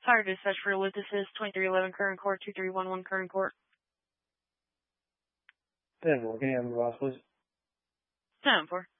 Fire dispatch for Olympus is 2311 current court, 2311 current court. 10-4, can you have the boss, please? 10-4.